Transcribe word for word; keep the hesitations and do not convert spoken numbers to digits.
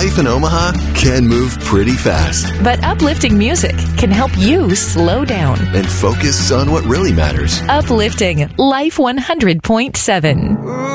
life in Omaha can move pretty fast. But uplifting music can help you slow down and focus on what really matters. Uplifting Life one hundred point seven.